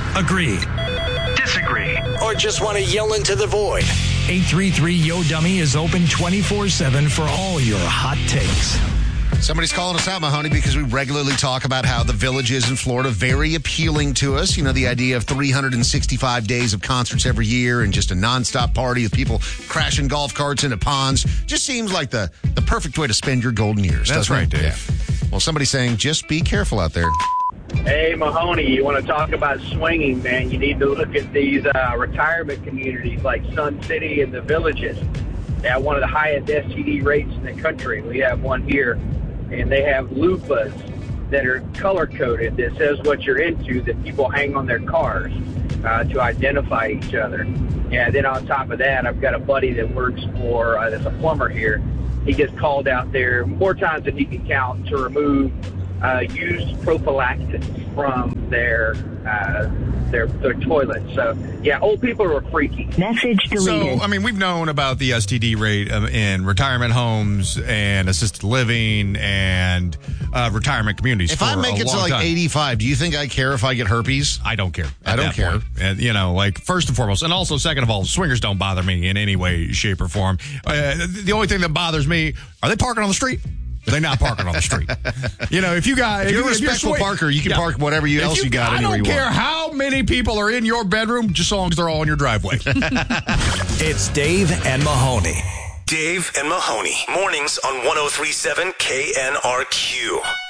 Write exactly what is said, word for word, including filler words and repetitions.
Agree. Disagree. Or just want to yell into the void? eight three three Yo Dummy is open twenty-four seven for all your hot takes. Somebody's calling us out, Mahoney, because we regularly talk about how the Village is in Florida, very appealing to us. You know, the idea of three hundred sixty-five days of concerts every year and just a nonstop party of people crashing golf carts into ponds. Just seems like the, the perfect way to spend your golden years. That's right, Dave. Yeah. Well, somebody's saying just be careful out there. Hey, Mahoney, you want to talk about swinging, man? You need to look at these uh, retirement communities like Sun City and the Villages. They have one of the highest S T D rates in the country. We have one here, and they have loofahs that are color-coded that says what you're into that people hang on their cars uh, to identify each other. And then on top of that, I've got a buddy that works for, uh, that's a plumber here. He gets called out there more times than he can count to remove Uh, used prophylactics from their, uh, their their toilets. So, yeah, old people are freaky. Message deleted. So, I mean, we've known about the S T D rate um, in retirement homes and assisted living and uh, retirement communities. If for I make a it to long like time. eighty-five, do you think I care if I get herpes? I don't care. I at don't that care. point. And, you know, like, first and foremost, and also, second of all, swingers don't bother me in any way, shape, or form. Uh, the only thing that bothers me, are they parking on the street? They're not parking on the street. You know, if you got... If you're a if respectful swing- parker, you can Yeah. park whatever you, If else you, got I anywhere don't you care want. how many people are in your bedroom, just as long as they're all in your driveway. It's Dave and Mahoney. Dave and Mahoney. Mornings on one oh three point seven K N R Q.